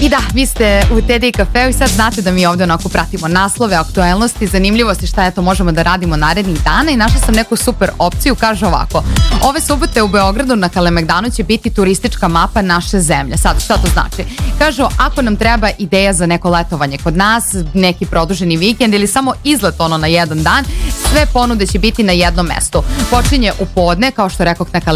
I da, vi ste u TD Cafeu i sad znate da mi ovde onako pratimo naslove, aktuelnosti, zanimljivosti, šta eto možemo da radimo narednih dana i našla sam neku super opciju, kaže ovako. Ove subote u Beogradu na Kalemegdanu će biti turistička mapa naše zemlje. Sad, šta to znači? Kažu, ako nam treba ideja za neko letovanje kod nas, neki produženi vikend ili samo izlet ono na jedan dan, sve ponude će biti na jednom mestu. Počinje u podne, kao što rekoh, na